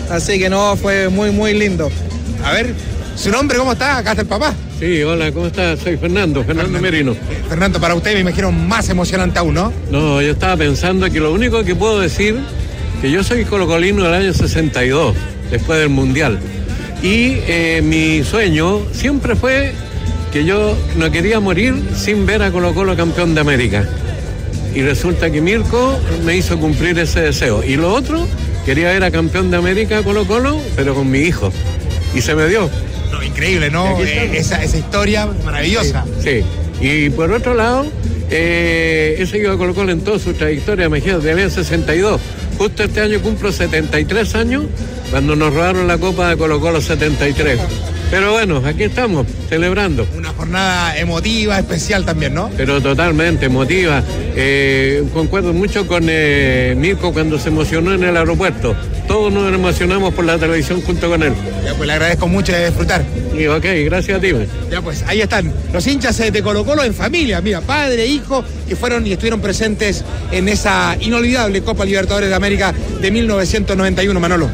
así que no, fue muy, muy lindo. A ver, ¿su nombre cómo está? Acá está el papá. Sí, hola, ¿cómo estás? Soy Fernando Merino. Fernando, para usted me imagino más emocionante aún, ¿no? No, yo estaba pensando que lo único que puedo decir, que yo soy colocolino del año 62, después del Mundial. Y mi sueño siempre fue que yo no quería morir sin ver a Colo-Colo campeón de América. Y resulta que Mirko me hizo cumplir ese deseo. Y lo otro, quería ver a campeón de América Colo-Colo, pero con mi hijo. Y se me dio. No, increíble, ¿no? Esa historia maravillosa. Sí. Y por otro lado, he seguido a Colo-Colo en toda su trayectoria, imagínate, del año 62. Justo este año cumplo 73 años, cuando nos robaron la Copa de Colo-Colo 73. Pero bueno, aquí estamos, celebrando. Una jornada emotiva, especial también, ¿no? Pero totalmente emotiva. Concuerdo mucho con Mirko cuando se emocionó en el aeropuerto. Todos nos emocionamos por la televisión junto con él. Ya, pues le agradezco mucho de disfrutar. Y ok, gracias a ti. Ya pues, ahí están los hinchas de Colo-Colo en familia, mira, padre, hijo, que fueron y estuvieron presentes en esa inolvidable Copa Libertadores de América de 1991, Manolo.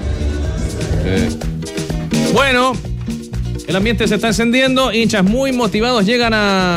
Bueno, el ambiente se está encendiendo, hinchas muy motivados llegan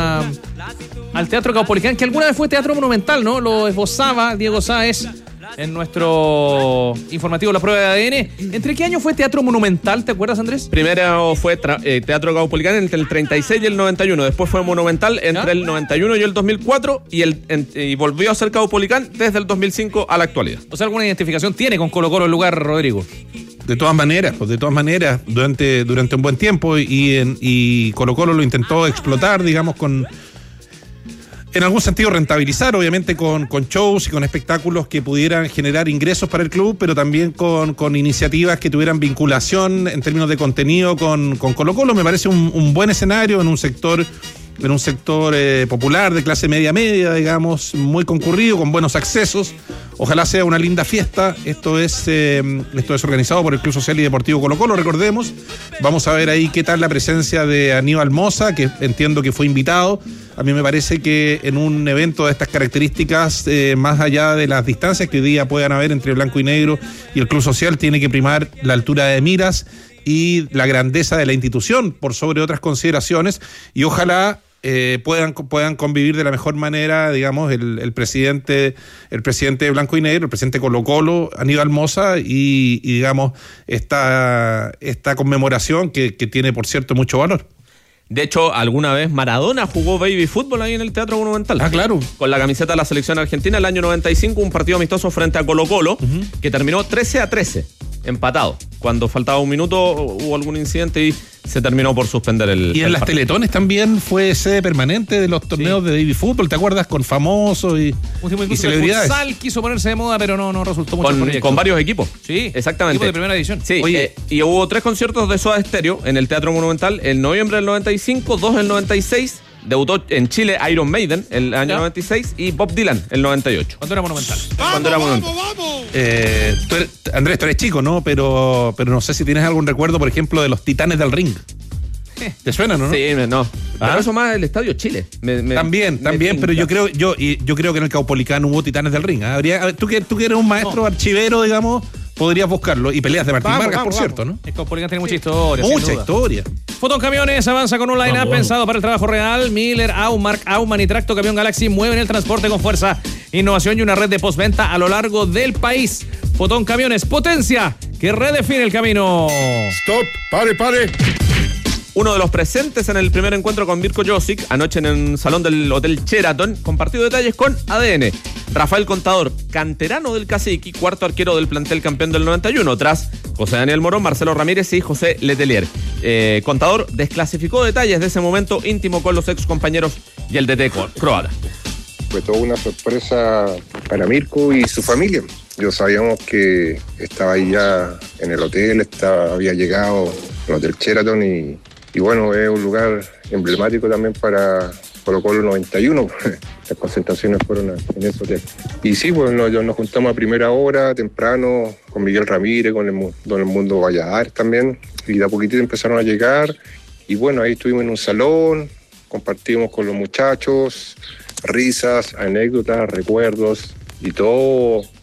al Teatro Caupolicán, que alguna vez fue Teatro Monumental, ¿no? Lo esbozaba Diego Sáez en nuestro informativo La Prueba de ADN. ¿Entre qué año fue Teatro Monumental? ¿Te acuerdas, Andrés? Primero fue Teatro Caupolicán entre el 36 y el 91. Después fue Monumental entre el 91 y el 2004 y volvió a ser Caupolicán desde el 2005 a la actualidad. O sea, ¿alguna identificación tiene con Colo-Colo el lugar, Rodrigo? De todas maneras, durante un buen tiempo y Colo-Colo lo intentó explotar, digamos, en algún sentido rentabilizar, obviamente con shows y con espectáculos que pudieran generar ingresos para el club, pero también con iniciativas que tuvieran vinculación en términos de contenido con Colo-Colo. Me parece un buen escenario en un sector popular, de clase media, digamos, muy concurrido, con buenos accesos. Ojalá sea una linda fiesta. Esto es organizado por el Club Social y Deportivo Colo-Colo, recordemos. Vamos a ver ahí qué tal la presencia de Aníbal Mosa, que entiendo que fue invitado. A mí me parece que en un evento de estas características, más allá de las distancias que hoy día puedan haber entre blanco y negro y el Club Social, tiene que primar la altura de miras y la grandeza de la institución por sobre otras consideraciones, y ojalá puedan convivir de la mejor manera, digamos, el presidente de blanco y negro, el presidente Colo-Colo, Aníbal Mosa, y digamos, esta conmemoración que tiene, por cierto, mucho valor. De hecho, alguna vez Maradona jugó baby fútbol ahí en el Teatro Monumental. Ah, claro. Con la camiseta de la selección argentina el año 95, un partido amistoso frente a Colo-Colo, que terminó 13-13, empatado. Cuando faltaba un minuto hubo algún incidente y se terminó por suspender el Y en las partido. Teletones también fue sede permanente de los torneos de baby fútbol, ¿te acuerdas? Con famosos y celebridades. El futsal quiso ponerse de moda, pero no resultó mucho el proyecto. Con varios equipos. Sí, exactamente. equipo de primera edición. Sí, Oye, y hubo 3 conciertos de Soda Stereo en el Teatro Monumental en noviembre del 95, 2 en el 96. Debutó en Chile Iron Maiden el año 96 y Bob Dylan el 98. ¿Cuándo era Monumental? ¡Vamos! Andrés, tú eres chico, ¿no? Pero no sé si tienes algún recuerdo, por ejemplo, de los Titanes del Ring. ¿Te suena, no? Sí, no. Pero eso más el Estadio Chile. También, pero yo creo que en el Caupolicán hubo Titanes del Ring. Tú que eres un maestro archivero, digamos, podrías buscarlo. Y peleas de Martín Vargas, por cierto, ¿no? El Caupolicán tiene mucha historia. Mucha historia. Fotón Camiones avanza con un line-up pensado para el trabajo real. Miller, Aumark, Aumann y Tracto Camión Galaxy mueven el transporte con fuerza, innovación y una red de postventa a lo largo del país. Fotón Camiones, potencia que redefine el camino. Stop, pare. Uno de los presentes en el primer encuentro con Mirko Josic, anoche en el salón del Hotel Sheraton, compartió detalles con ADN. Rafael Contador, canterano del Cacique, cuarto arquero del plantel campeón del 91, tras José Daniel Morón, Marcelo Ramírez y José Letelier. Contador desclasificó detalles de ese momento íntimo con los ex compañeros y el DT croata. Fue toda una sorpresa para Mirko y su familia. Yo sabíamos que estaba ahí ya en el hotel, había llegado al Hotel Sheraton y bueno, es un lugar emblemático también para Colo-Colo 91. Las concentraciones fueron en ese hotel. Y sí, pues nos juntamos a primera hora, temprano, con Miguel Ramírez, con Don Edmundo Valladares también. Y de a poquitito empezaron a llegar. Y bueno, ahí estuvimos en un salón, compartimos con los muchachos, risas, anécdotas, recuerdos y todo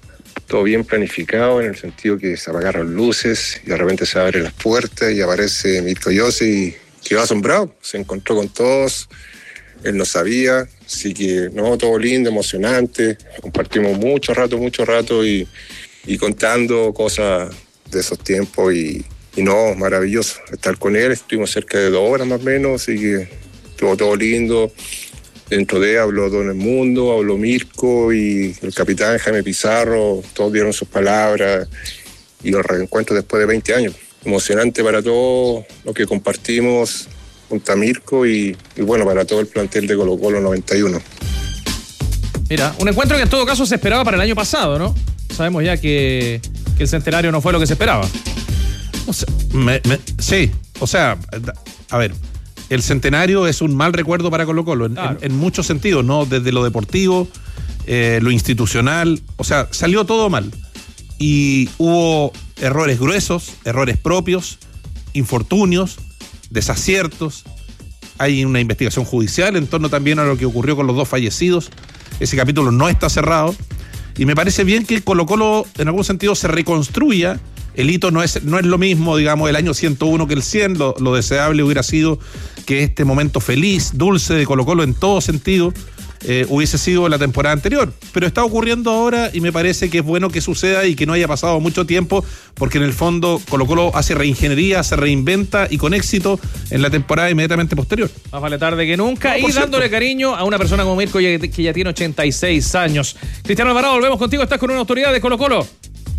todo bien planificado en el sentido que se apagaron luces y de repente se abren las puertas y aparece Mirko Josic y quedó asombrado, se encontró con todos, él no sabía, así que no, todo lindo, emocionante, compartimos mucho rato y contando cosas de esos tiempos y no, maravilloso estar con él, estuvimos cerca de 2 horas más o menos, así que estuvo todo lindo. Dentro de habló Don El Mundo, habló Mirko y el capitán Jaime Pizarro, todos dieron sus palabras y los reencuentros después de 20 años. Emocionante para todo lo que compartimos junto a Mirko y bueno, para todo el plantel de Colo-Colo 91. Mira, un encuentro que en todo caso se esperaba para el año pasado, ¿no? Sabemos ya que el centenario no fue lo que se esperaba. O sea, sí, o sea, a ver, el centenario es un mal recuerdo para Colo-Colo claro. en muchos sentidos, ¿no? Desde lo deportivo, lo institucional, o sea, salió todo mal. Y hubo errores gruesos, errores propios, infortunios, desaciertos. Hay una investigación judicial en torno también a lo que ocurrió con los 2 fallecidos. Ese capítulo no está cerrado. Y me parece bien que Colo-Colo en algún sentido se reconstruya. El hito no es lo mismo, digamos, el año 101 que el 100. Lo deseable hubiera sido que este momento feliz, dulce de Colo-Colo en todo sentido, hubiese sido la temporada anterior. Pero está ocurriendo ahora y me parece que es bueno que suceda y que no haya pasado mucho tiempo, porque en el fondo Colo-Colo hace reingeniería, se reinventa y con éxito en la temporada inmediatamente posterior. Más vale tarde que nunca. No, y dándole cariño a una persona como Mirko que ya tiene 86 años. Cristiano Alvarado, volvemos contigo. Estás con una autoridad de Colo-Colo.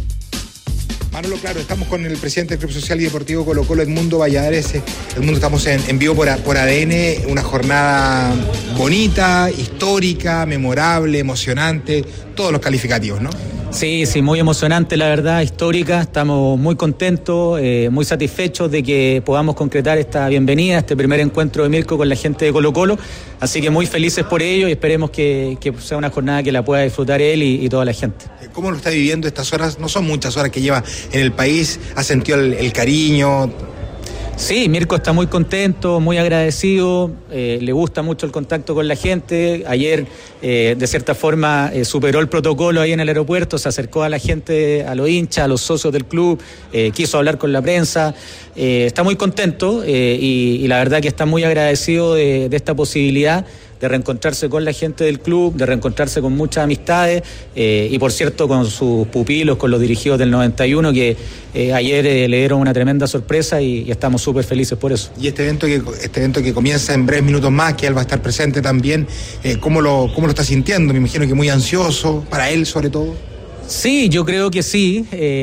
Manolo, claro, estamos con el presidente del Club Social y Deportivo Colo-Colo, Edmundo Valladares. Edmundo, estamos en vivo por ADN, una jornada bonita, histórica, memorable, emocionante, todos los calificativos, ¿no? Sí, muy emocionante, la verdad, histórica. Estamos muy contentos, muy satisfechos de que podamos concretar esta bienvenida, este primer encuentro de Mirko con la gente de Colo-Colo. Así que muy felices por ello y esperemos que sea una jornada que la pueda disfrutar él y toda la gente. ¿Cómo lo está viviendo estas horas? No son muchas horas que lleva en el país. ¿Ha sentido el cariño? Sí, Mirko está muy contento, muy agradecido, le gusta mucho el contacto con la gente. Ayer, de cierta forma, superó el protocolo ahí en el aeropuerto, se acercó a la gente, a los hinchas, a los socios del club, quiso hablar con la prensa. Está muy contento y la verdad que está muy agradecido de esta posibilidad de reencontrarse con la gente del club, de reencontrarse con muchas amistades y por cierto con sus pupilos, con los dirigidos del 91 que ayer le dieron una tremenda sorpresa y estamos súper felices por eso. Y este evento que comienza en breves minutos más, que él va a estar presente también, ¿cómo lo está sintiendo? Me imagino que muy ansioso, para él sobre todo. Sí, yo creo que sí.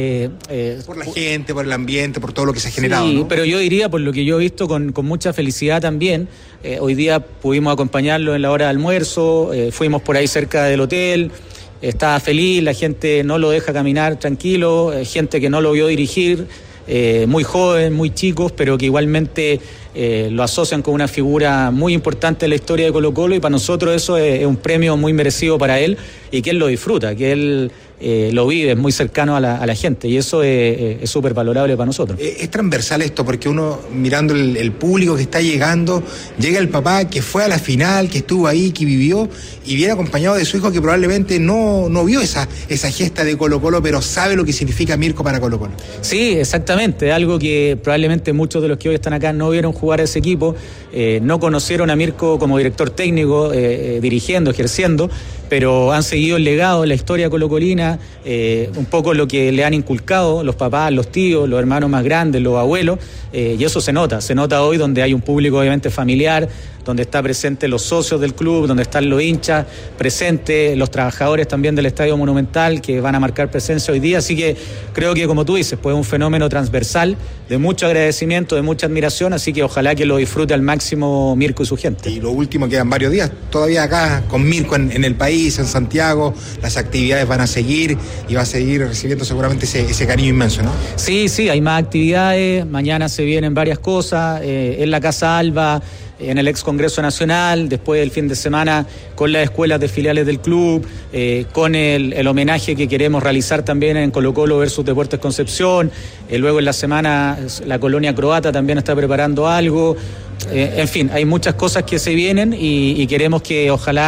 Por la gente, por el ambiente, por todo lo que se ha generado. Sí, ¿no? Pero yo diría, por lo que yo he visto, con mucha felicidad también. Hoy día pudimos acompañarlo en la hora de almuerzo, fuimos por ahí cerca del hotel, estaba feliz, la gente no lo deja caminar tranquilo, gente que no lo vio dirigir, muy joven, muy chicos, pero que igualmente lo asocian con una figura muy importante en la historia de Colo-Colo y para nosotros eso es un premio muy merecido para él y que él lo disfruta, que él lo vive, es muy cercano a la gente y eso es súper valorable para nosotros. Es transversal esto porque uno mirando el público que está llegando, llega el papá que fue a la final, que estuvo ahí, que vivió y viene acompañado de su hijo que probablemente no vio esa gesta de Colo-Colo, pero sabe lo que significa Mirko para Colo-Colo. Sí, exactamente, algo que probablemente muchos de los que hoy están acá no vieron jugar a ese equipo, no conocieron a Mirko como director técnico, dirigiendo, ejerciendo, pero han seguido el legado, la historia colocolina, un poco lo que le han inculcado los papás, los tíos, los hermanos más grandes, los abuelos, y eso se nota hoy donde hay un público obviamente familiar, donde está presente los socios del club, donde están los hinchas presentes, los trabajadores también del Estadio Monumental que van a marcar presencia hoy día, así que creo que como tú dices, pues es un fenómeno transversal de mucho agradecimiento, de mucha admiración, así que ojalá que lo disfrute al máximo Mirko y su gente. Y lo último, quedan varios días todavía acá con Mirko en el país, en Santiago, las actividades van a seguir y va a seguir recibiendo seguramente ese cariño inmenso, ¿no? Sí, hay más actividades, mañana se vienen varias cosas, en la Casa Alba, en el ex Congreso Nacional, después del fin de semana con las escuelas de filiales del club, con el homenaje que queremos realizar también en Colo-Colo versus Deportes Concepción, luego en la semana la colonia croata también está preparando algo, en fin, hay muchas cosas que se vienen y queremos que ojalá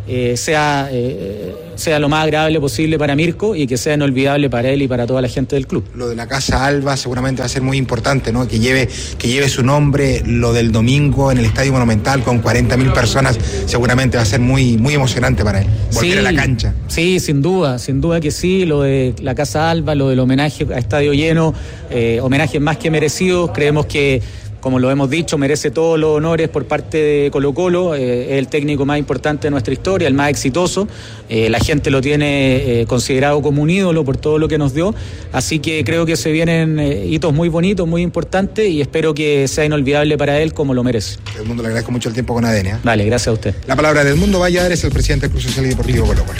sea lo más agradable posible para Mirko y que sea inolvidable para él y para toda la gente del club. Lo de la Casa Alba seguramente va a ser muy importante, ¿no? Que lleve su nombre. Lo del domingo en el Estadio Monumental con 40.000 personas seguramente va a ser muy, muy emocionante para él. Volver a la cancha. Sí, sin duda que sí. Lo de la Casa Alba, lo del homenaje a estadio lleno, homenajes más que merecidos. Creemos que, como lo hemos dicho, merece todos los honores por parte de Colo-Colo. Es el técnico más importante de nuestra historia, el más exitoso. La gente lo tiene considerado como un ídolo por todo lo que nos dio. Así que creo que se vienen hitos muy bonitos, muy importantes, y espero que sea inolvidable para él como lo merece. Edmundo, le agradezco mucho el tiempo con ADN. Vale, gracias a usted. La palabra de Edmundo Valladares, el presidente del Club Social y Deportivo Colo-Colo.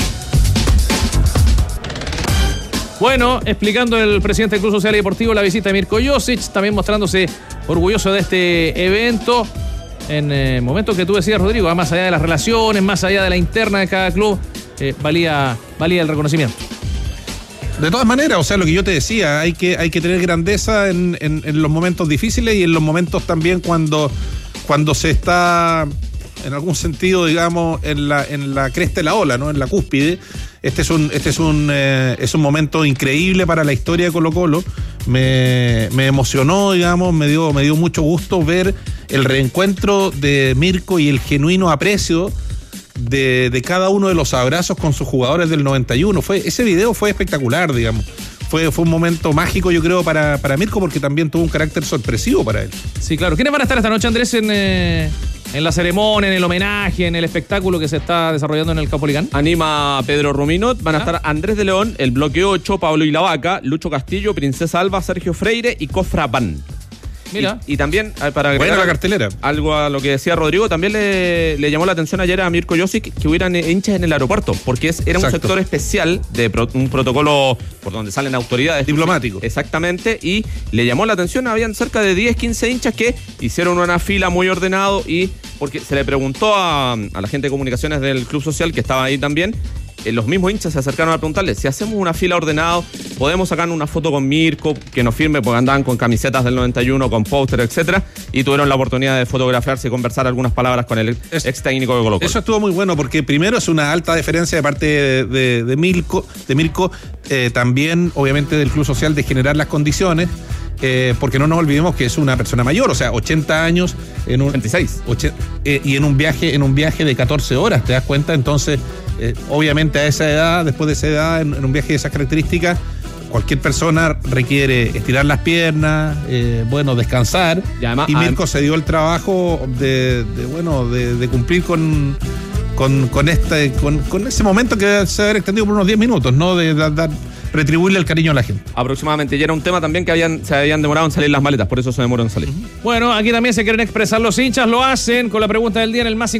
Bueno, explicando el presidente del Club Social y Deportivo la visita de Mirko Josic, también mostrándose orgulloso de este evento, en momentos que tú decías, Rodrigo, más allá de las relaciones, más allá de la interna de cada club, valía el reconocimiento. De todas maneras, o sea, lo que yo te decía, hay que tener grandeza en los momentos difíciles y en los momentos también cuando se está, en algún sentido, digamos, en la cresta de la ola, ¿no? En la cúspide. Este es un momento increíble para la historia de Colo-Colo. Me emocionó, digamos, me dio mucho gusto ver el reencuentro de Mirko y el genuino aprecio de cada uno de los abrazos con sus jugadores del 91. Ese video fue espectacular, digamos. Fue un momento mágico, yo creo, para Mirko, porque también tuvo un carácter sorpresivo para él. Sí, claro. ¿Quiénes van a estar esta noche, Andrés, en la ceremonia, en el homenaje, en el espectáculo que se está desarrollando en el Caupolicán? Anima Pedro Ruminot, van a estar Andrés de León, el Bloque 8, Pablo Ilavaca, Lucho Castillo, Princesa Alba, Sergio Freire y Cofra Pan. Mira. Y también, para agregar buena la cartelera. Algo a lo que decía Rodrigo, también le llamó la atención ayer a Mirko Josic que hubieran hinchas en el aeropuerto, porque era un sector especial de un protocolo por donde salen autoridades. Diplomático. Exactamente, y le llamó la atención, habían cerca de 10, 15 hinchas que hicieron una fila muy ordenado, y porque se le preguntó a la gente de comunicaciones del Club Social, que estaba ahí también, los mismos hinchas se acercaron a preguntarle: si hacemos una fila ordenada, podemos sacar una foto con Mirko, que nos firme, porque andaban con camisetas del 91, con póster, etcétera, y tuvieron la oportunidad de fotografiarse y conversar algunas palabras con el ex técnico de Colo-Colo. Eso estuvo muy bueno, porque primero es una alta deferencia de parte de Mirko, también obviamente del Club Social, de generar las condiciones, porque no nos olvidemos que es una persona mayor, o sea, 80 años en un 26 y en un viaje de 14 horas, ¿te das cuenta? Entonces, obviamente a esa edad, después de esa edad, en un viaje de esas características, cualquier persona requiere estirar las piernas, descansar, y Mirko se dio el trabajo de cumplir con ese momento que se había extendido por unos 10 minutos, ¿no? De dar retribuirle el cariño a la gente. Aproximadamente, y era un tema también que se habían demorado en salir las maletas, por eso se demoró en salir. Bueno, aquí también se quieren expresar los hinchas, lo hacen con la pregunta del día en el más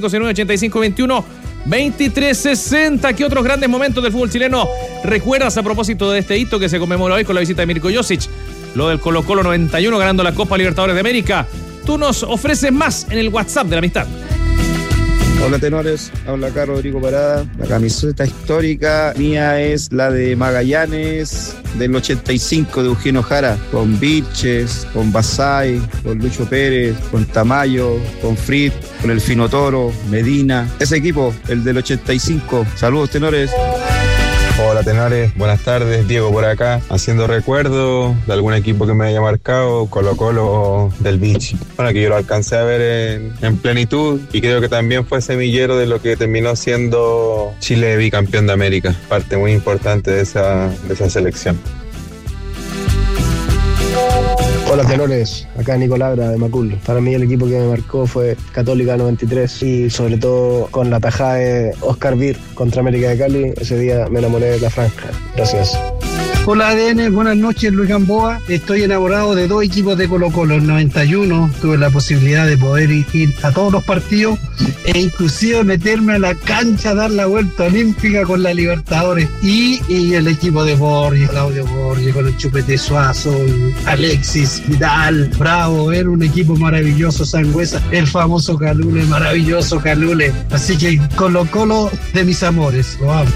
569-8521-2360. ¿Qué otros grandes momentos del fútbol chileno recuerdas a propósito de este hito que se conmemora hoy con la visita de Mirko Josic? Lo del Colo-Colo 91 ganando la Copa Libertadores de América. Tú nos ofreces más en el WhatsApp de la amistad. Hola tenores, habla acá Rodrigo Parada. La camiseta histórica mía es la de Magallanes del 85 de Eugenio Jara, con Vilches, con Basay, con Lucho Pérez, con Tamayo, con Fritz, con el Fino Toro, Medina. Ese equipo, el del 85. Saludos tenores. Hola tenores, buenas tardes, Diego por acá, haciendo recuerdo de algún equipo que me haya marcado, Colo-Colo del Beach. Bueno, que yo lo alcancé a ver en plenitud, y creo que también fue semillero de lo que terminó siendo Chile bicampeón de América, parte muy importante de esa selección. Hola tenores, acá Nicolás de Macul. Para mí el equipo que me marcó fue Católica 93, y sobre todo con la tajada de Oscar Bir contra América de Cali, ese día me enamoré de la franja. Gracias. Hola ADN, buenas noches, Luis Gamboa. Estoy enamorado de dos equipos de Colo-Colo. En 91 tuve la posibilidad de poder ir a todos los partidos e inclusive meterme a la cancha a dar la vuelta olímpica con la Libertadores. Y el equipo de Borges, Claudio Borges, con el Chupete Suazo, Alexis, Vidal, Bravo, era un equipo maravilloso, Sangüesa, el famoso Calule, maravilloso Calule. Así que Colo-Colo de mis amores, lo amo.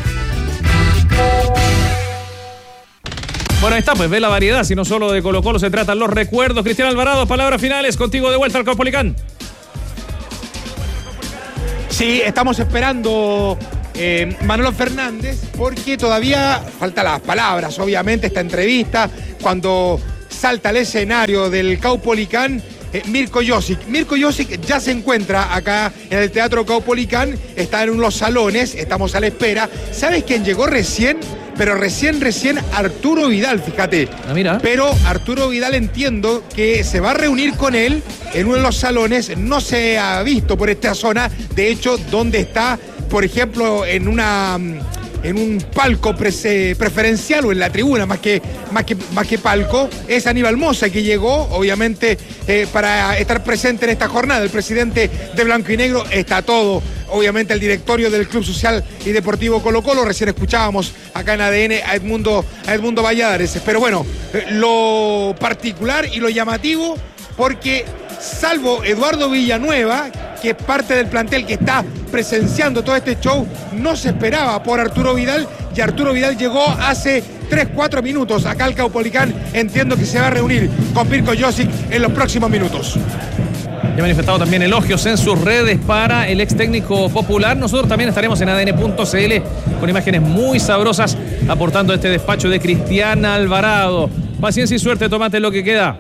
Bueno, ahí está, pues ve la variedad, si no solo de Colo-Colo se tratan los recuerdos. Cristian Alvarado, palabras finales, contigo de vuelta al Caupolicán. Sí, estamos esperando Manolo Fernández, porque todavía faltan las palabras, obviamente, esta entrevista, cuando salta al escenario del Caupolicán Mirko Josic. Mirko Josic ya se encuentra acá en el Teatro Caupolicán, está en unos salones, estamos a la espera. ¿Sabes quién llegó recién? Pero recién Arturo Vidal, fíjate. Mira. Pero Arturo Vidal entiendo que se va a reunir con él en uno de los salones, no se ha visto por esta zona, de hecho, donde está, por ejemplo, en un palco preferencial o en la tribuna, más que palco, es Aníbal Mosa, que llegó, obviamente, para estar presente en esta jornada. El presidente de Blanco y Negro, está todo, obviamente, el directorio del Club Social y Deportivo Colo-Colo. Recién escuchábamos acá en ADN a Edmundo Valladares. Pero bueno, lo particular y lo llamativo, porque salvo Eduardo Villanueva, que es parte del plantel que está presenciando todo este show, no se esperaba por Arturo Vidal, y Arturo Vidal llegó hace 3-4 minutos acá al Caupolicán. Entiendo que se va a reunir con Mirko Josic en los próximos minutos. Ya ha manifestado también elogios en sus redes para el ex técnico popular. Nosotros también estaremos en ADN.cl con imágenes muy sabrosas aportando este despacho de Cristian Alvarado. Paciencia y suerte, tomate lo que queda.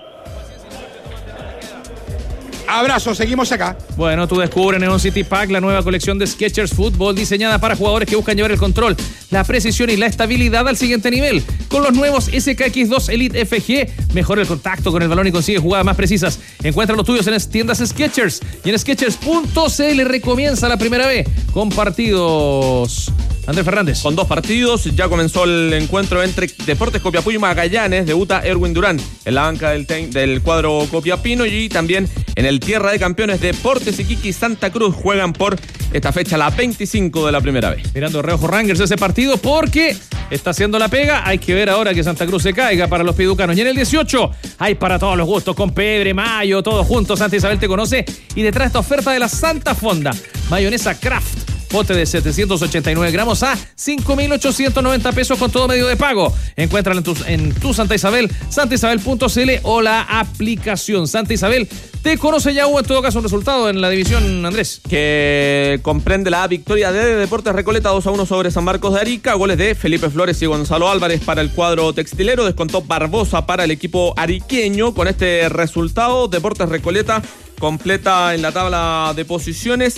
Abrazo, seguimos acá. Bueno, tú descubres Neon City Pack, la nueva colección de Skechers Fútbol diseñada para jugadores que buscan llevar el control, la precisión y la estabilidad al siguiente nivel. Con los nuevos SKX2 Elite FG, mejora el contacto con el balón y consigue jugadas más precisas. Encuentra los tuyos en las tiendas Skechers y en Skechers.cl. Recomienza la primera vez con partidos. Andrés Fernández. Con 2 partidos, ya comenzó el encuentro entre Deportes Copiapó y Magallanes. Debuta Erwin Durán en la banca del cuadro copiapino, y también en el Tierra de Campeones Deportes Iquique y Santa Cruz juegan por esta fecha la 25 de la primera vez. Mirando reojo Rangers ese partido porque está haciendo la pega. Hay que ver ahora que Santa Cruz se caiga para los piducanos. Y en el 18 hay para todos los gustos, con pebre, mayo, todos juntos. Santa Isabel te conoce, y detrás esta oferta de la Santa Fonda, mayonesa Kraft, pote de 789 gramos a 5.890 pesos con todo medio de pago. Encuéntrala en tu Santa Isabel, santaisabel.cl o la aplicación. Santa Isabel te conoce. Ya hubo en todo caso un resultado en la división, Andrés, que comprende la victoria de Deportes Recoleta 2-1 sobre San Marcos de Arica. Goles de Felipe Flores y Gonzalo Álvarez para el cuadro textilero. Descontó Barbosa para el equipo ariqueño. Con este resultado, Deportes Recoleta completa en la tabla de posiciones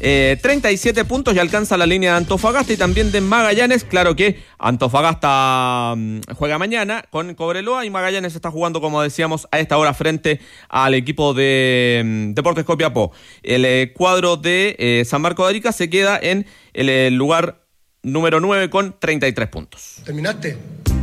37 puntos y alcanza la línea de Antofagasta y también de Magallanes. Claro que Antofagasta juega mañana con Cobreloa y Magallanes está jugando, como decíamos, a esta hora frente al equipo de Deportes Copiapó. El cuadro de San Marcos de Arica se queda en el lugar número 9 con 33 puntos. ¿Terminaste?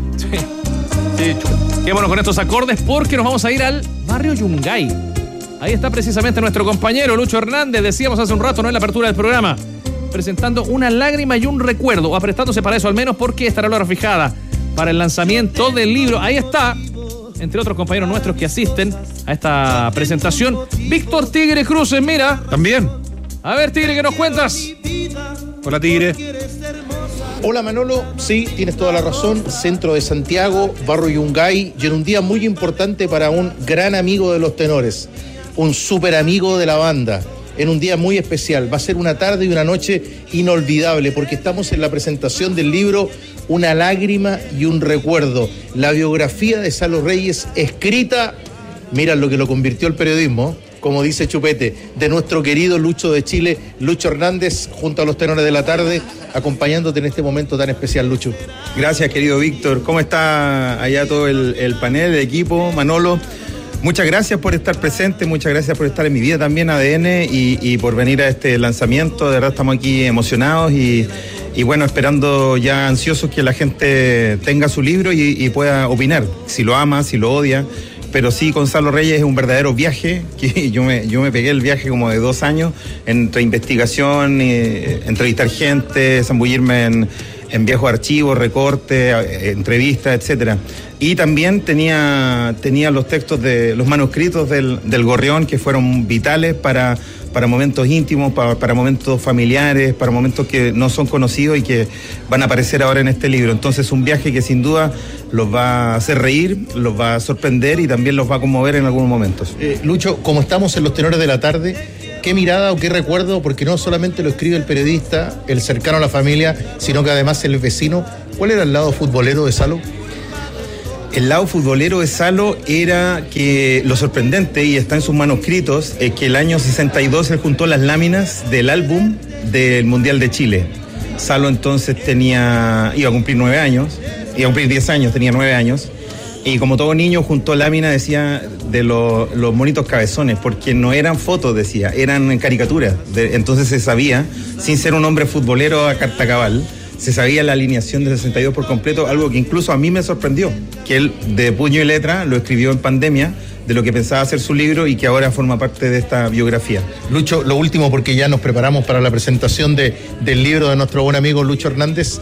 Sí. Qué bueno con estos acordes, porque nos vamos a ir al barrio Yungay. Ahí está precisamente nuestro compañero Lucho Hernández, decíamos hace un rato, ¿no?, en la apertura del programa, presentando una lágrima y un recuerdo, o aprestándose para eso al menos, porque estará la hora fijada para el lanzamiento del libro. Ahí está, entre otros compañeros nuestros que asisten a esta presentación, Víctor Tigre Cruces, mira. También. A ver, Tigre, ¿qué nos cuentas? Hola, Tigre. Hola, Manolo, sí, tienes toda la razón, centro de Santiago, barrio Yungay, y en un día muy importante para un gran amigo de los tenores, un súper amigo de la banda, en un día muy especial. Va a ser una tarde y una noche inolvidable, porque estamos en la presentación del libro Una lágrima y un recuerdo, la biografía de Salo Reyes, escrita, mira lo que lo convirtió el periodismo, como dice Chupete, de nuestro querido Lucho de Chile, Lucho Hernández, junto a los tenores de la tarde, acompañándote en este momento tan especial, Lucho. Gracias, querido Víctor. ¿Cómo está allá todo el panel, el equipo, Manolo? Muchas gracias por estar presente, muchas gracias por estar en mi vida también, ADN, y por venir a este lanzamiento. De verdad estamos aquí emocionados y bueno, esperando ya ansiosos que la gente tenga su libro y pueda opinar, si lo ama, si lo odia. Pero sí, Gonzalo Reyes es un verdadero viaje, que yo me pegué el viaje como de 2 años, entre investigación, entrevistar gente, zambullirme en viejos archivos, recortes, entrevistas, etcétera. Y también tenía los textos de los manuscritos del Gorrión, que fueron vitales para momentos íntimos, para momentos familiares, para momentos que no son conocidos y que van a aparecer ahora en este libro. Entonces, un viaje que sin duda los va a hacer reír, los va a sorprender y también los va a conmover en algunos momentos. Lucho, como estamos en los tenores de la tarde, qué mirada o qué recuerdo, porque no solamente lo escribe el periodista, el cercano a la familia, sino que además el vecino. ¿Cuál era el lado futbolero de Salo? El lado futbolero de Salo era que lo sorprendente, y está en sus manuscritos, es que el año 62 él juntó las láminas del álbum del Mundial de Chile. Salo entonces iba a cumplir 9 años, iba a cumplir 10 años, tenía 9 años, y como todo niño juntó láminas, decía, de los monitos cabezones, porque no eran fotos, decía, eran caricaturas. Entonces se sabía, sin ser un hombre futbolero a carta cabal, se sabía la alineación del 62 por completo, algo que incluso a mí me sorprendió, que él de puño y letra lo escribió en pandemia, de lo que pensaba hacer su libro y que ahora forma parte de esta biografía. Lucho, lo último, porque ya nos preparamos para la presentación del libro de nuestro buen amigo Lucho Hernández.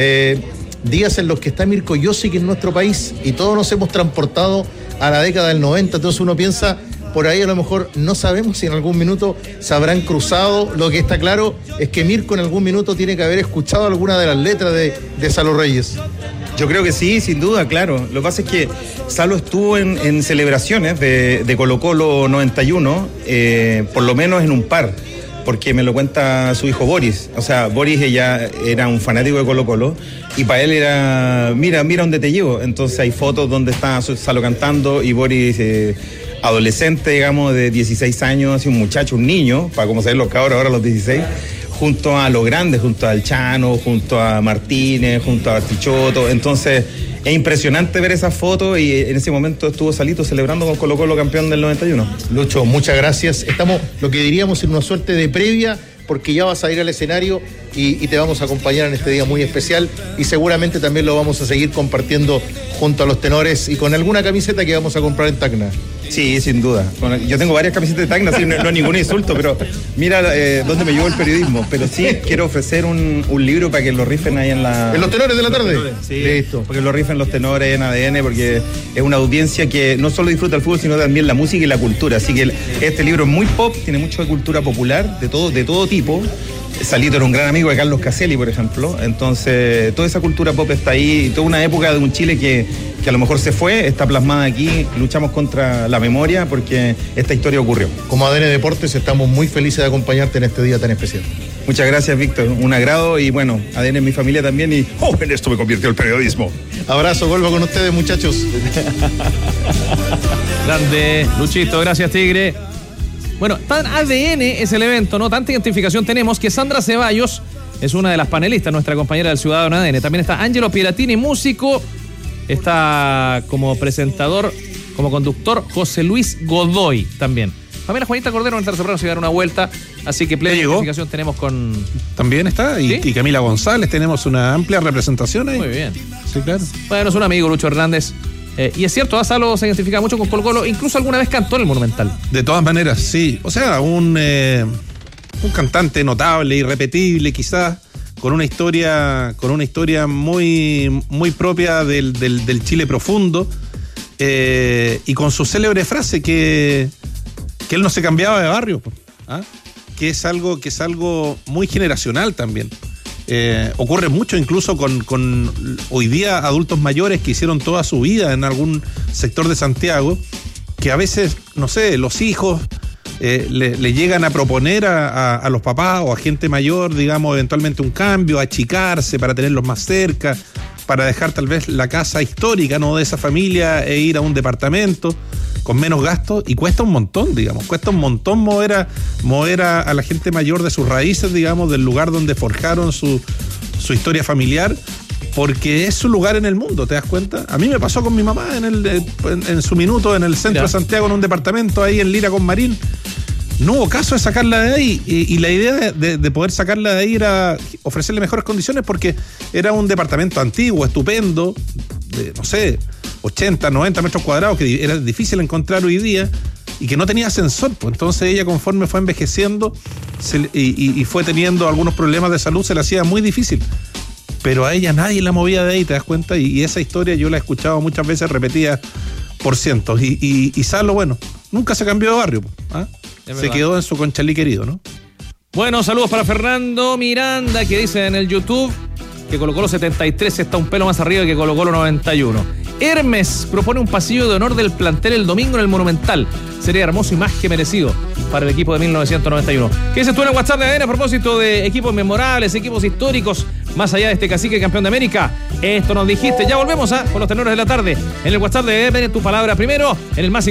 Días en los que está Mirko Josic en nuestro país y todos nos hemos transportado a la década del 90, entonces uno piensa, por ahí a lo mejor no sabemos si en algún minuto se habrán cruzado. Lo que está claro es que Mirko en algún minuto tiene que haber escuchado alguna de las letras de Salo Reyes. Yo creo que sí, sin duda, claro. Lo que pasa es que Salo estuvo en celebraciones de Colo Colo 91, por lo menos en un par, porque me lo cuenta su hijo Boris. O sea, Boris ella era un fanático de Colo Colo y para él era, mira dónde te llevo. Entonces hay fotos donde está Salo cantando y Boris adolescente, digamos, de 16 años, así un muchacho, un niño, para como se ven los cabros ahora a los 16, junto a los grandes, junto al Chano, junto a Martínez, junto a Pichotto. Entonces es impresionante ver esas fotos y en ese momento estuvo Salito celebrando con Colo Colo campeón del 91. Lucho, muchas gracias. Estamos, lo que diríamos, en una suerte de previa, porque ya vas a ir al escenario y te vamos a acompañar en este día muy especial y seguramente también lo vamos a seguir compartiendo junto a los tenores y con alguna camiseta que vamos a comprar en Tacna. Sí, sin duda. Yo tengo varias camisetas de Tacna, así no es ningún insulto, pero mira dónde me llevó el periodismo. Pero sí quiero ofrecer un libro para que lo rifen ahí en los tenores de la tarde. Sí, listo. Porque lo rifen los tenores en ADN, porque es una audiencia que no solo disfruta el fútbol, sino también la música y la cultura. Así que este libro es muy pop, tiene mucho de cultura popular, de todo tipo. Salito era un gran amigo de Carlos Caselli, por ejemplo. Entonces, toda esa cultura pop está ahí. Toda una época de un Chile que a lo mejor se fue, está plasmada aquí. Luchamos contra la memoria porque esta historia ocurrió. Como ADN Deportes, estamos muy felices de acompañarte en este día tan especial. Muchas gracias, Víctor. Un agrado y bueno, ADN es mi familia también y en esto me convirtió el periodismo. Abrazo, vuelvo con ustedes, muchachos. Grande, Luchito, gracias, Tigre. Bueno, tan ADN es el evento, ¿no? Tanta identificación tenemos que Sandra Ceballos es una de las panelistas, nuestra compañera del Ciudadano ADN. También está Ángelo Pieratini, músico. Está como presentador, como conductor, José Luis Godoy también. Pamela Juanita Cordero en el tercer programa se va a dar una vuelta, así que plena identificación tenemos con... También está, ¿Sí? y Camila González, tenemos una amplia representación ahí. Muy bien. Sí, claro. Bueno, es un amigo, Lucho Hernández. Y es cierto, Salo se identifica mucho con Colo Colo, incluso alguna vez cantó en el Monumental. De todas maneras, sí. O sea, un cantante notable, irrepetible quizás, con una historia muy, muy propia del Chile profundo, y con su célebre frase que él no se cambiaba de barrio, ¿ah? que es algo muy generacional también. Ocurre mucho incluso con hoy día adultos mayores que hicieron toda su vida en algún sector de Santiago, que a veces, no sé, los hijos le llegan a proponer a los papás o a gente mayor, digamos, eventualmente un cambio, achicarse para tenerlos más cerca, para dejar tal vez la casa histórica, ¿no?, de esa familia e ir a un departamento con menos gastos, y cuesta un montón, digamos, mover a la gente mayor de sus raíces, digamos, del lugar donde forjaron su historia familiar, porque es su lugar en el mundo, ¿te das cuenta? A mí me pasó con mi mamá en su minuto en el centro de Santiago, en un departamento ahí en Lira con Marín. No hubo caso de sacarla de ahí, y la idea de poder sacarla de ahí era ofrecerle mejores condiciones, porque era un departamento antiguo, estupendo, de, no sé, 80, 90 metros cuadrados, que era difícil encontrar hoy día, y que no tenía ascensor. Pues entonces ella, conforme fue envejeciendo y fue teniendo algunos problemas de salud, se le hacía muy difícil. Pero a ella nadie la movía de ahí, ¿te das cuenta? Y esa historia yo la he escuchado muchas veces repetida por cientos. Y Salo, bueno, nunca se cambió de barrio, ¿ah? Se quedó en su Conchalí querido, ¿no? Bueno, saludos para Fernando Miranda, que dice en el YouTube que Colo Colo 73 está un pelo más arriba que Colo Colo 91. Hermes propone un pasillo de honor del plantel el domingo en el Monumental. Sería hermoso y más que merecido. para el equipo de 1991. ¿Qué dices tú en el WhatsApp de ADN a propósito de equipos memorables, equipos históricos, más allá de este cacique campeón de América? Esto nos dijiste. Ya volvemos con los tenores de la tarde. En el WhatsApp de ADN, tu palabra primero, en el más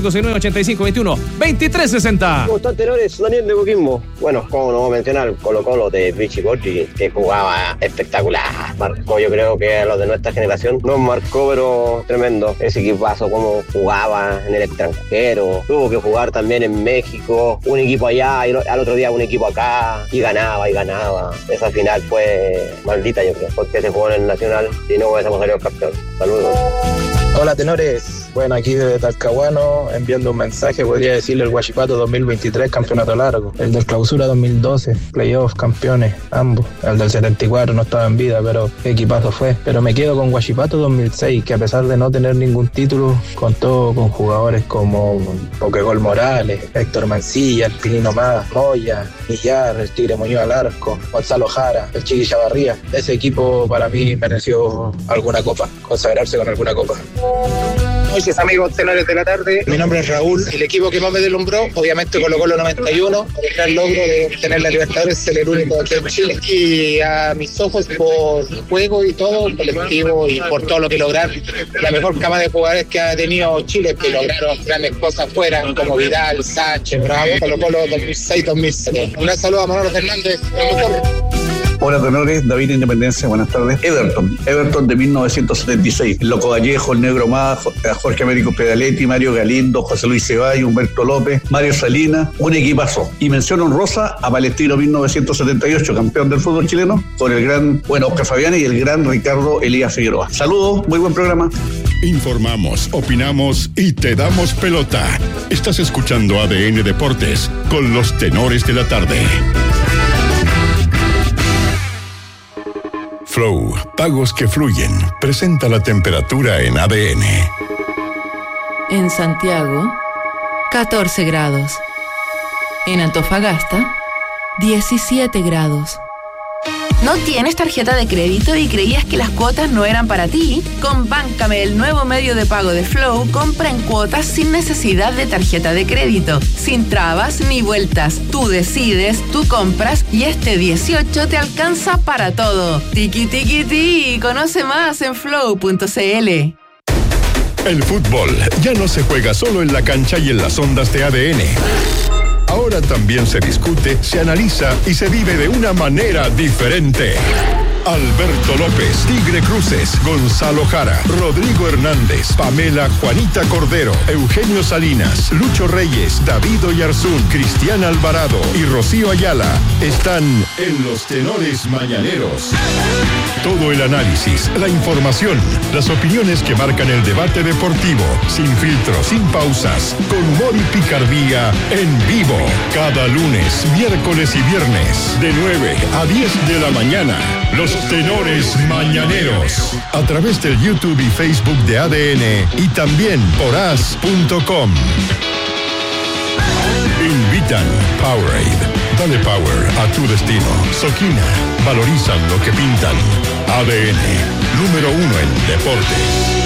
569-8521-2360. ¿Cómo están, tenores? Daniel de Coquimbo. Bueno, como no mencionar, Colo-Colo de Vichy Borgi, que jugaba espectacular. Marcó, yo creo que a los de nuestra generación nos marcó, pero tremendo. Ese equipazo, como jugaba en el extranjero. Tuvo que jugar también en México. Un equipo allá y al otro día un equipo acá. Y ganaba. Esa final fue maldita, yo creo, porque se jugó en el Nacional y no hubiésemos salido campeón. Saludos. Hola, tenores. Bueno, aquí desde Talcahuano, enviando un mensaje, podría decirle el Huachipato 2023, campeonato largo. El del Clausura 2012, playoffs, campeones, ambos. El del 74 no estaba en vida, pero qué equipazo fue. Pero me quedo con Huachipato 2006, que a pesar de no tener ningún título, contó con jugadores como Pokegol Morales, Héctor Mancilla, el Pilino Más, Moya, Millar, el Tigre Muñoz al arco, Gonzalo Jara, el Chiqui Chavarría. Ese equipo para mí mereció alguna copa, consagrarse con alguna copa. Noches, amigos tenores de la tarde. Mi nombre es Raúl. El equipo que más me deslumbró, obviamente Colo-Colo 91, por el gran logro de obtener la Libertadores, ser el único aquí en Chile. Y a mis ojos, por juego y todo, colectivo y por todo lo que lograron, la mejor cama de jugadores que ha tenido Chile, que lograron grandes cosas fuera, como Vidal, Sánchez, Bravo, Colo-Colo 2006-2007. Un saludo a Manolo Fernández, el mejor. Hola, tenores, David Independencia, buenas tardes. Everton de 1976. El Loco Vallejo, el Negro Más, Jorge Américo Pedaletti, Mario Galindo, José Luis Ceballos, Humberto López, Mario Salinas, un equipazo. Y mención honrosa a Palestino 1978, campeón del fútbol chileno, con el gran, Oscar Fabián y el gran Ricardo Elías Figueroa. Saludos, muy buen programa. Informamos, opinamos y te damos pelota. Estás escuchando ADN Deportes con los tenores de la tarde. Flow, pagos que fluyen, presenta la temperatura en ADN. En Santiago, 14 grados. En Antofagasta, 17 grados. ¿No tienes tarjeta de crédito y creías que las cuotas no eran para ti? Con Báncame, el nuevo medio de pago de Flow, compra en cuotas sin necesidad de tarjeta de crédito. Sin trabas ni vueltas. Tú decides, tú compras y este 18 te alcanza para todo. Tiki tiki ti. Conoce más en flow.cl. El fútbol ya no se juega solo en la cancha y en las ondas de ADN. Ahora también se discute, se analiza y se vive de una manera diferente. Alberto López, Tigre Cruces, Gonzalo Jara, Rodrigo Hernández, Pamela Juanita Cordero, Eugenio Salinas, Lucho Reyes, David Oyarzún, Cristian Alvarado y Rocío Ayala están en los tenores mañaneros. Todo el análisis, la información, las opiniones que marcan el debate deportivo, sin filtros, sin pausas, con humor y picardía, en vivo. Cada lunes, miércoles y viernes, de 9 a 10 de la mañana. Los tenores mañaneros. A través del YouTube y Facebook de ADN y también por as.com. Invitan Powerade. Dale power a tu destino. Soquina. Valorizan lo que pintan. ADN. Número 1 en deportes.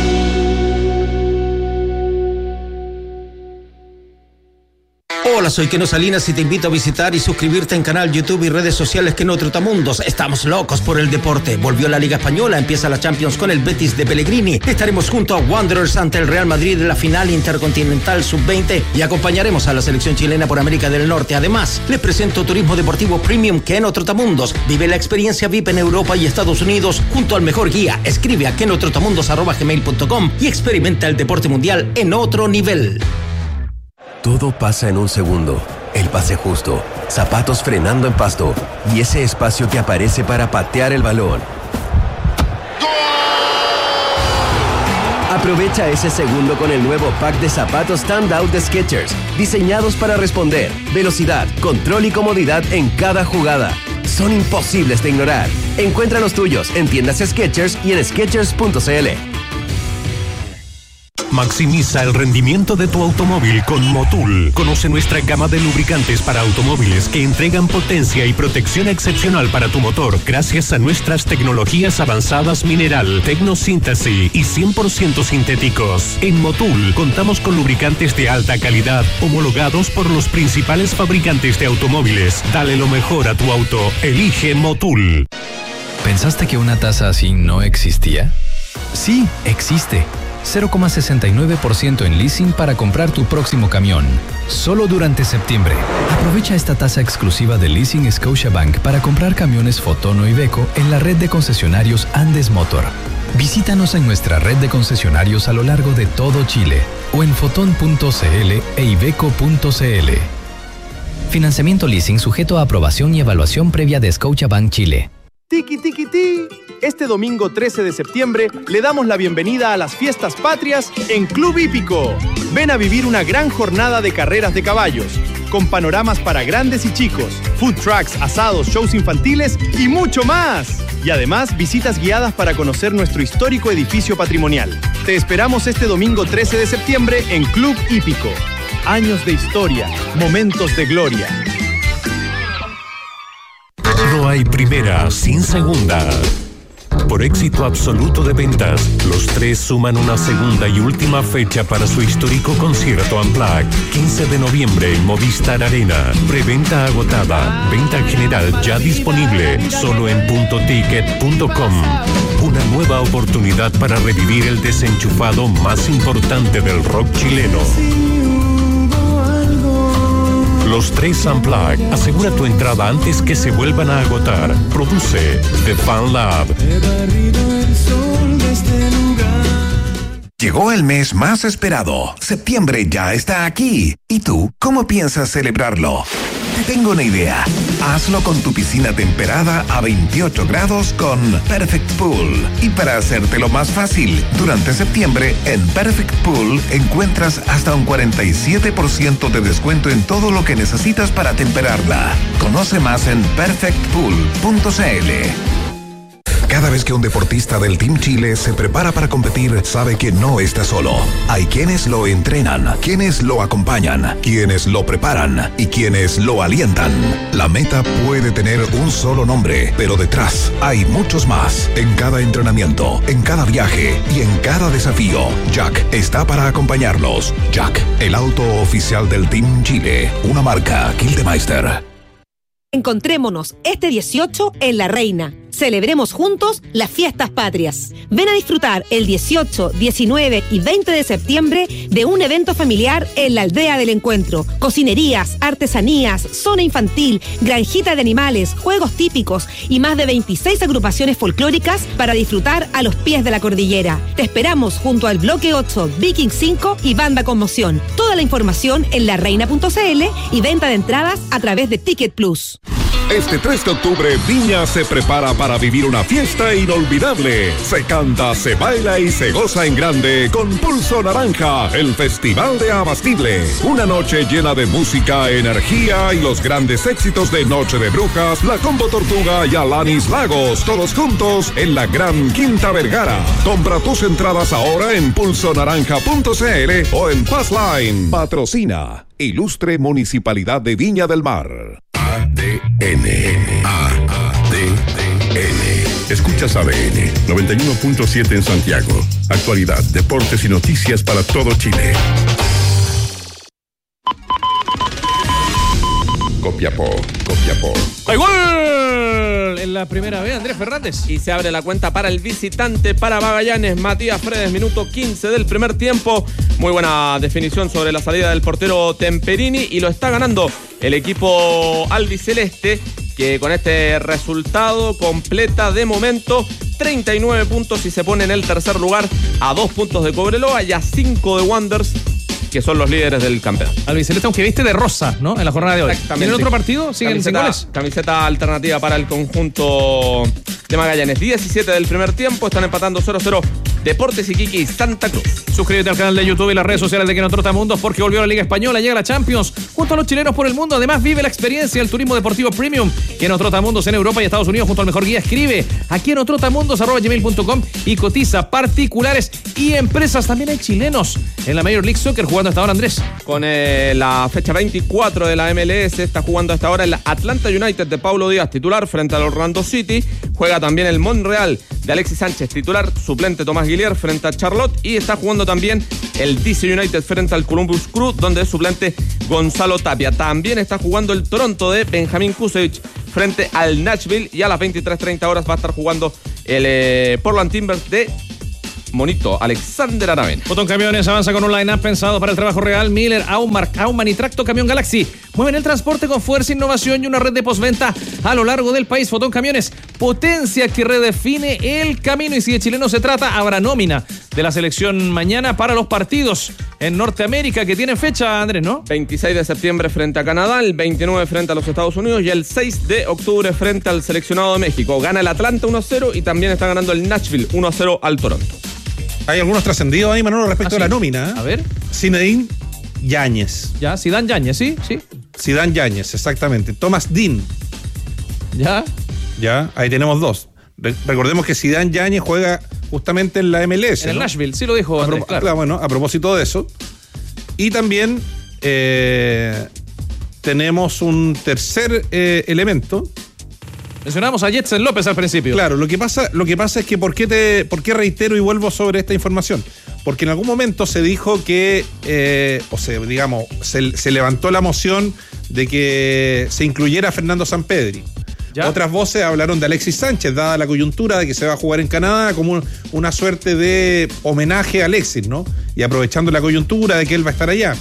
Hola, soy Keno Salinas y te invito a visitar y suscribirte en canal YouTube y redes sociales Keno Trotamundos. Estamos locos por el deporte. Volvió la Liga Española, empieza la Champions con el Betis de Pellegrini. Estaremos junto a Wanderers ante el Real Madrid en la final Intercontinental Sub-20 y acompañaremos a la selección chilena por América del Norte. Además, les presento Turismo Deportivo Premium Keno Trotamundos. Vive la experiencia VIP en Europa y Estados Unidos junto al mejor guía. Escribe a kenotrotamundos@gmail.com y experimenta el deporte mundial en otro nivel. Todo pasa en un segundo. El pase justo, zapatos frenando en pasto y ese espacio que aparece para patear el balón. Aprovecha ese segundo con el nuevo pack de zapatos Standout de Skechers, diseñados para responder, velocidad, control y comodidad en cada jugada. Son imposibles de ignorar. Encuentra los tuyos en tiendas Skechers y en Skechers.cl. Maximiza el rendimiento de tu automóvil con Motul. Conoce nuestra gama de lubricantes para automóviles que entregan potencia y protección excepcional para tu motor gracias a nuestras tecnologías avanzadas mineral, tecnosíntesis y 100% sintéticos. En Motul contamos con lubricantes de alta calidad homologados por los principales fabricantes de automóviles. Dale lo mejor a tu auto. Elige Motul. ¿Pensaste que una tasa así no existía? Sí, existe. 0,69% en leasing para comprar tu próximo camión. Solo durante septiembre. Aprovecha esta tasa exclusiva de Leasing Scotiabank para comprar camiones Foton o Iveco en la red de concesionarios Andes Motor. Visítanos en nuestra red de concesionarios a lo largo de todo Chile o en foton.cl e iveco.cl. Financiamiento leasing sujeto a aprobación y evaluación previa de Scotiabank Chile. Tiki tiki ti. Este domingo 13 de septiembre le damos la bienvenida a las Fiestas Patrias en Club Hípico. Ven a vivir una gran jornada de carreras de caballos, con panoramas para grandes y chicos, food trucks, asados, shows infantiles y mucho más. Y además visitas guiadas para conocer nuestro histórico edificio patrimonial. Te esperamos este domingo 13 de septiembre en Club Hípico. Años de historia, momentos de gloria. No hay primera sin segunda. Por éxito absoluto de ventas, los tres suman una segunda y última fecha para su histórico concierto Unplugged. 15 de noviembre en Movistar Arena. Preventa agotada. Venta general ya disponible. Solo en .ticket.com. Una nueva oportunidad para revivir el desenchufado más importante del rock chileno. Los tres Unplugged. Asegura tu entrada antes que se vuelvan a agotar. Produce The Fan Lab. Llegó el mes más esperado. Septiembre ya está aquí. ¿Y tú, cómo piensas celebrarlo? Te tengo una idea. Hazlo con tu piscina temperada a 28 grados con Perfect Pool. Y para hacértelo más fácil, durante septiembre en Perfect Pool encuentras hasta un 47% de descuento en todo lo que necesitas para temperarla. Conoce más en perfectpool.cl. Cada vez que un deportista del Team Chile se prepara para competir, sabe que no está solo. Hay quienes lo entrenan, quienes lo acompañan, quienes lo preparan y quienes lo alientan. La meta puede tener un solo nombre, pero detrás hay muchos más. En cada entrenamiento, en cada viaje y en cada desafío, Jack está para acompañarlos. Jack, el auto oficial del Team Chile, una marca Gildemeister. Encontrémonos este 18 en La Reina. Celebremos juntos las Fiestas Patrias. Ven a disfrutar el 18, 19 y 20 de septiembre de un evento familiar en la Aldea del Encuentro. Cocinerías, artesanías, zona infantil, granjita de animales, juegos típicos y más de 26 agrupaciones folclóricas para disfrutar a los pies de la cordillera. Te esperamos junto al Bloque 8, Viking 5 y Banda Conmoción. Toda la información en lareina.cl y venta de entradas a través de Ticket Plus. Este 3 de octubre, Viña se prepara para vivir una fiesta inolvidable. Se canta, se baila y se goza en grande con Pulso Naranja, el Festival de Abastible. Una noche llena de música, energía y los grandes éxitos de Noche de Brujas, La Combo Tortuga y Alanis Lagos, todos juntos en la Gran Quinta Vergara. Compra tus entradas ahora en pulsonaranja.cl o en Passline. Patrocina Ilustre Municipalidad de Viña del Mar. ADN. Escuchas ADN 91.7 en Santiago. Actualidad, deportes y noticias para todo Chile. Copiapó. ¡Hay gol! En la primera vez, Andrés Fernández. Y se abre la cuenta para el visitante, para Magallanes. Matías Fredes, minuto 15 del primer tiempo. Muy buena definición sobre la salida del portero Temperini. Y lo está ganando el equipo albiceleste, que con este resultado completa de momento 39 puntos y se pone en el tercer lugar a 2 puntos de Cobreloa y a 5 de Wanderers, que son los líderes del campeonato. Albiceleste, aunque viste de rosa, ¿no? En la jornada de hoy. Exactamente. ¿Tiene otro partido? ¿Siguen sin goles? Camiseta alternativa para el conjunto de Magallanes. 17 del primer tiempo, están empatando 0-0 Deportes Iquique y Santa Cruz. Suscríbete al canal de YouTube y las redes sociales de Que No Trotamundos, porque volvió a la Liga Española, llega la Champions, junto a los chilenos por el mundo. Además, vive la experiencia del turismo deportivo premium. Que No Trotamundos en Europa y Estados Unidos, junto al mejor guía. Escribe a quenotrotamundos@gmail.com y cotiza particulares y empresas. También hay chilenos en la Major League Soccer jugando hasta ahora, Andrés. Con la fecha 24 de la MLS está jugando hasta ahora el Atlanta United de Paulo Díaz, titular, frente al Orlando City. Juega también el Montreal de Alexis Sánchez, titular, suplente Tomás Guillier frente a Charlotte. Y está jugando también el DC United frente al Columbus Crew, donde es suplente Gonzalo Tapia. También está jugando el Toronto de Benjamín Kusevich frente al Nashville. Y a las 23:30 horas va a estar jugando el Portland Timbers de Monito Alexander Aravena. Botón Camiones avanza con un line-up pensado para el trabajo real. Miller, Aumann y Tracto Camión Galaxy mueven el transporte con fuerza, innovación y una red de postventa a lo largo del país. Botón Camiones, potencia que redefine el camino. Y si de chileno se trata, habrá nómina de la selección mañana para los partidos en Norteamérica que tienen fecha, Andrés, ¿no? 26 de septiembre frente a Canadá, el 29 frente a los Estados Unidos y el 6 de octubre frente al seleccionado de México. Gana el Atlanta 1-0 y también está ganando el Nashville 1-0 al Toronto. Hay algunos trascendidos ahí, Manolo, respecto a la nómina. A ver. Zinedine Yáñez. Ya, Zidane Yáñez, ¿sí? Zidane Yáñez, exactamente. Thomas Dean. Ya, ahí tenemos dos. Recordemos que Zidane Yáñez juega justamente en la MLS. En el Nashville, sí lo dijo Andrés, claro. Bueno, a propósito de eso. Y también tenemos un tercer elemento. Mencionamos a Jetsen López al principio. Claro, lo que pasa es que ¿por qué reitero y vuelvo sobre esta información? Porque en algún momento se dijo que, se levantó la moción de que se incluyera a Fernando Sampedri. ¿Ya? Otras voces hablaron de Alexis Sánchez, dada la coyuntura de que se va a jugar en Canadá, como una suerte de homenaje a Alexis, ¿no? Y aprovechando la coyuntura de que él va a estar allá.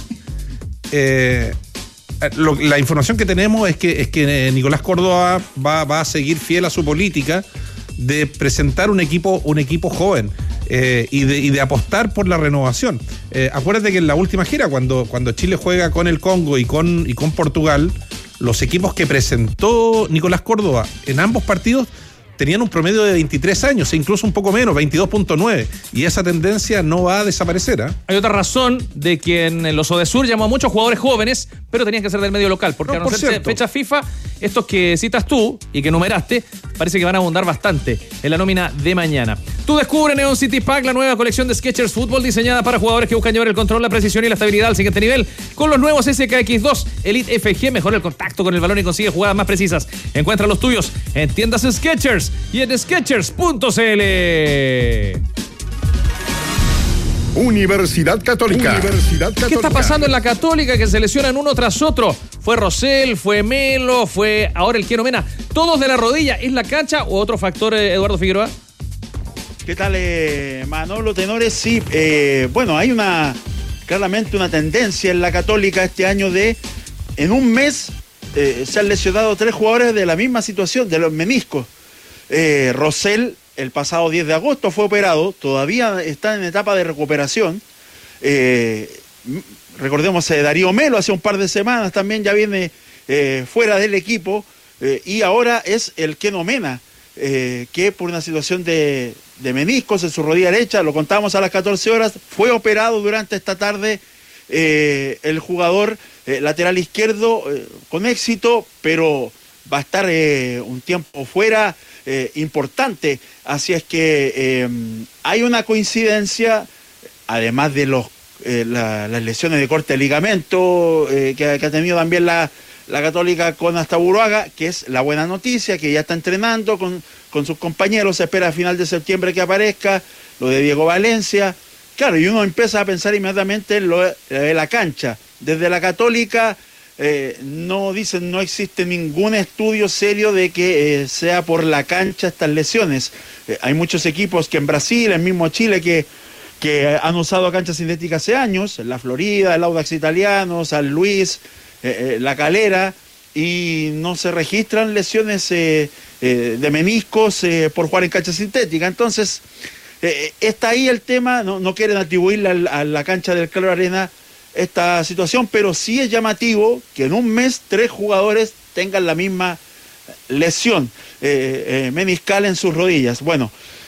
La información que tenemos es que Nicolás Córdoba va a seguir fiel a su política de presentar un equipo joven y de apostar por la renovación. Acuérdate que en la última gira, cuando Chile juega con el Congo y con Portugal, los equipos que presentó Nicolás Córdoba en ambos partidos tenían un promedio de 23 años, e incluso un poco menos, 22.9, y esa tendencia no va a desaparecer. Hay otra razón de que en los Odesur llamó a muchos jugadores jóvenes, pero tenían que ser del medio local, porque a no ser fecha FIFA, estos que citas tú y que numeraste, parece que van a abundar bastante en la nómina de mañana. Tú descubre Neon City Pack, la nueva colección de Skechers Fútbol diseñada para jugadores que buscan llevar el control, la precisión y la estabilidad al siguiente nivel. Con los nuevos SKX2 Elite FG, mejora el contacto con el balón y consigue jugadas más precisas. Encuentra los tuyos en tiendas Skechers y en Skechers.cl. Universidad Católica. ¿Qué está pasando en la Católica? Que se lesionan uno tras otro. Fue Rosell, fue Melo, fue ahora el Keno Mena. Todos de la rodilla. ¿Es la cancha o otro factor, Eduardo Figueroa? ¿Qué tal, Manolo Tenores? Sí, bueno, hay claramente una tendencia en la Católica este año en un mes se han lesionado 3 jugadores de la misma situación, de los meniscos. Rosell, el pasado 10 de agosto fue operado, todavía está en etapa de recuperación. Recordemos, Darío Melo hace un par de semanas también ya viene fuera del equipo, y ahora es el Keno Mena, que por una situación de meniscos en su rodilla derecha, lo contábamos a las 14 horas, fue operado durante esta tarde el jugador lateral izquierdo con éxito, pero va a estar un tiempo fuera importante. Así es que hay una coincidencia, además de las lesiones de corte de ligamento que ha tenido también la Católica con Astaburuaga, que es la buena noticia, que ya está entrenando con sus compañeros, se espera a final de septiembre que aparezca, lo de Diego Valencia. Claro, y uno empieza a pensar inmediatamente en lo de la cancha. Desde la Católica no existe ningún estudio serio de que sea por la cancha estas lesiones. Hay muchos equipos que en Brasil, en mismo Chile, que han usado canchas sintéticas hace años, en la Florida, el Audax Italiano, San Luis, La Calera, y no se registran lesiones de meniscos por jugar en cancha sintética. Entonces, está ahí el tema, no quieren atribuirle a la cancha del Calor Arena esta situación, pero sí es llamativo que en un mes 3 jugadores tengan la misma lesión meniscal en sus rodillas. Bueno,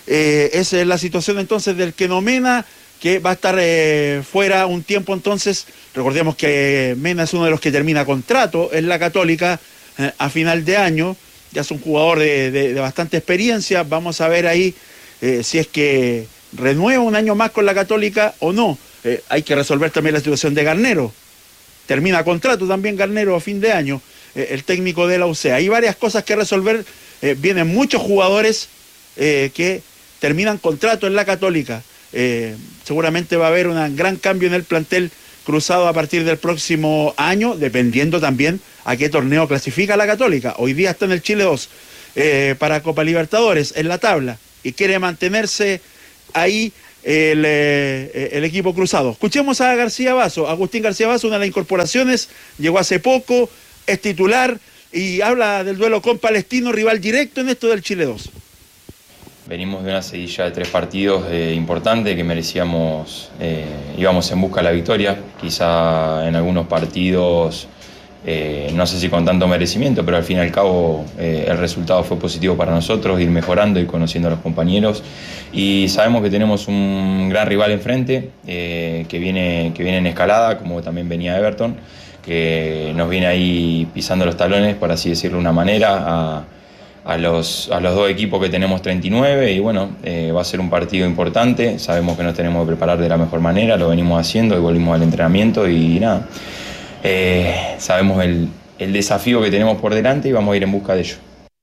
Esa es la situación entonces del Keno Mena, que va a estar fuera un tiempo entonces. Recordemos que Mena es uno de los que termina contrato en la Católica a final de año. Ya es un jugador de bastante experiencia. Vamos a ver ahí si es que renueva un año más con la Católica o no. Hay que resolver también la situación de Garnero. Termina contrato también Garnero a fin de año, el técnico de la UC. Hay varias cosas que resolver. Vienen muchos jugadores que terminan contrato en la Católica. Seguramente va a haber un gran cambio en el plantel cruzado a partir del próximo año, dependiendo también a qué torneo clasifica la Católica. Hoy día está en el Chile 2 para Copa Libertadores en la tabla y quiere mantenerse ahí el equipo cruzado. Escuchemos a García Basso, Agustín García Basso, una de las incorporaciones, llegó hace poco, es titular y habla del duelo con Palestino, rival directo en esto del Chile 2. Venimos de una seguilla de 3 partidos importantes que merecíamos, íbamos en busca de la victoria, quizá en algunos partidos, no sé si con tanto merecimiento, pero al fin y al cabo el resultado fue positivo para nosotros, ir mejorando y conociendo a los compañeros, y sabemos que tenemos un gran rival enfrente, que viene en escalada, como también venía Everton, que nos viene ahí pisando los talones, por así decirlo de una manera, a los dos equipos que tenemos 39, y bueno, va a ser un partido importante. Sabemos que nos tenemos que preparar de la mejor manera, lo venimos haciendo y volvimos al entrenamiento y nada, sabemos el desafío que tenemos por delante y vamos a ir en busca de ello.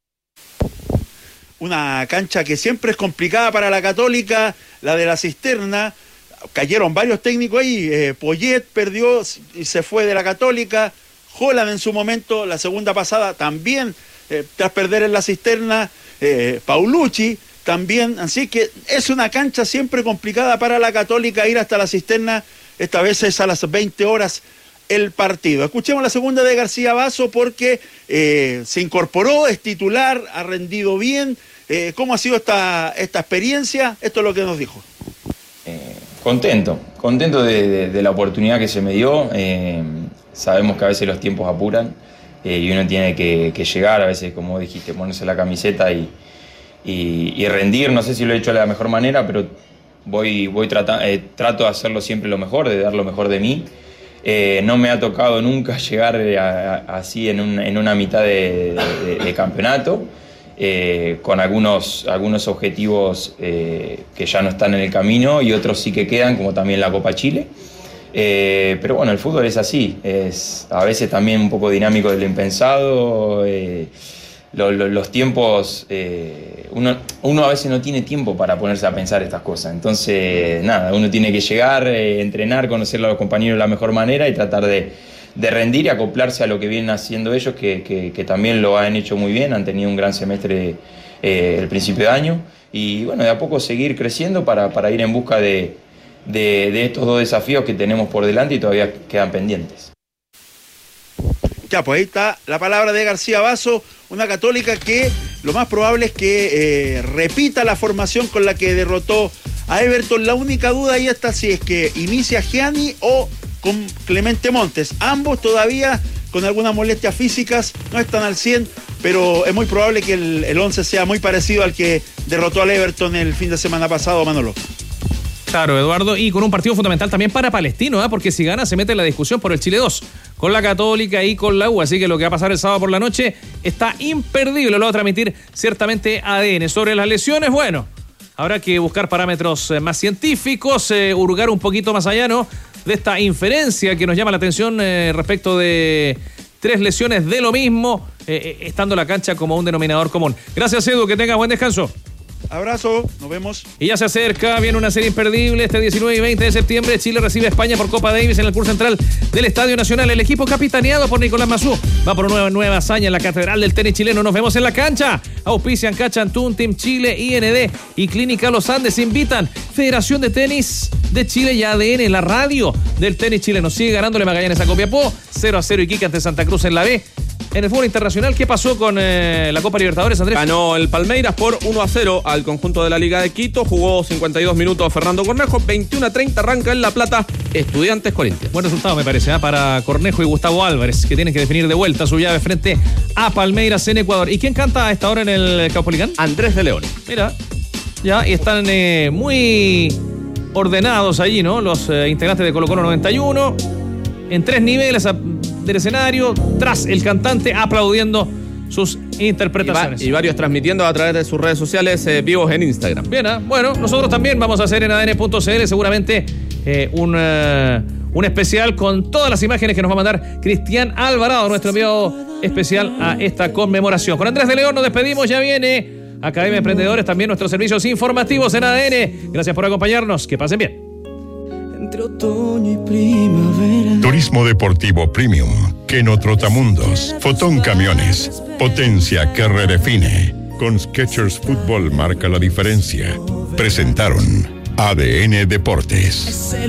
Una cancha que siempre es complicada para la Católica, la de la Cisterna. Cayeron varios técnicos ahí, Poyet perdió y se fue de la Católica, Holland en su momento, la segunda pasada también, tras perder en la Cisterna, Paulucci también, así que es una cancha siempre complicada para la Católica ir hasta la Cisterna. Esta vez es a las 20 horas el partido. Escuchemos la segunda de García Basso porque se incorporó, es titular, ha rendido bien. ¿Cómo ha sido esta experiencia? Esto es lo que nos dijo. Contento de la oportunidad que se me dio. Sabemos que a veces los tiempos apuran y uno tiene que llegar, a veces, como dijiste, ponerse la camiseta y rendir. No sé si lo he hecho de la mejor manera, pero trato de hacerlo siempre lo mejor, de dar lo mejor de mí. No me ha tocado nunca llegar así en una mitad de campeonato. Con algunos objetivos que ya no están en el camino y otros sí que quedan, como también la Copa Chile. Pero bueno, el fútbol es así, es a veces también un poco dinámico del impensado. Los tiempos, uno a veces no tiene tiempo para ponerse a pensar estas cosas. Entonces, nada, uno tiene que llegar, entrenar, conocer a los compañeros de la mejor manera y tratar de rendir y acoplarse a lo que vienen haciendo ellos, que también lo han hecho muy bien, han tenido un gran semestre el principio de año, y bueno, de a poco seguir creciendo para ir en busca de estos dos desafíos que tenemos por delante y todavía quedan pendientes. Ya, pues ahí está la palabra de García Basso, una Católica que lo más probable es que repita la formación con la que derrotó a Everton. La única duda ahí está si es que inicia Gianni o con Clemente Montes. Ambos todavía con algunas molestias físicas, no están al 100, pero es muy probable que el 11 sea muy parecido al que derrotó al Everton el fin de semana pasado, Manolo. Claro, Eduardo, y con un partido fundamental también para Palestino, porque si gana se mete en la discusión por el Chile 2, con la Católica y con la U, así que lo que va a pasar el sábado por la noche está imperdible, lo va a transmitir ciertamente ADN. Sobre las lesiones, bueno, habrá que buscar parámetros más científicos, hurgar un poquito más allá, ¿no?, de esta inferencia que nos llama la atención respecto de 3 lesiones de lo mismo, estando la cancha como un denominador común. Gracias, Edu, que tengas buen descanso. Abrazo, nos vemos. Y ya se acerca, viene una serie imperdible este 19 y 20 de septiembre. Chile recibe a España por Copa Davis en el curso central del Estadio Nacional. El equipo capitaneado por Nicolás Massú va por una nueva hazaña en la catedral del tenis chileno. Nos vemos en la cancha. Auspician Cachantún, Team Chile, IND y Clínica Los Andes. Invitan Federación de Tenis de Chile y ADN, la radio del tenis chileno. Sigue ganándole Magallanes a Copiapó, 0-0 Iquique ante Santa Cruz en la B. En el fútbol internacional, ¿qué pasó con la Copa Libertadores, Andrés? Ganó el Palmeiras por 1-0 al conjunto de la Liga de Quito. Jugó 52 minutos Fernando Cornejo. 21-30 arranca en La Plata Estudiantes Corinthians. Buen resultado, me parece, para Cornejo y Gustavo Álvarez, que tienen que definir de vuelta su llave frente a Palmeiras en Ecuador. ¿Y quién canta a esta hora en el Caupolicán? Andrés de León. Mira, Ya, y están muy ordenados allí, ¿no? Los integrantes de Colo-Colo 91, en 3 niveles del escenario, tras el cantante, aplaudiendo sus interpretaciones. Y varios transmitiendo a través de sus redes sociales vivos en Instagram. Bien, bueno, nosotros también vamos a hacer en ADN.cl seguramente un especial con todas las imágenes que nos va a mandar Cristian Alvarado, nuestro enviado especial a esta conmemoración. Con Andrés de León nos despedimos, ya viene Academia de Emprendedores, también nuestros servicios informativos en ADN. Gracias por acompañarnos, que pasen bien. Entre otoño y primavera. Turismo Deportivo Premium, Keno Trotamundos, Fotón Camiones, potencia que redefine. Con Skechers Fútbol marca la diferencia. Presentaron ADN Deportes.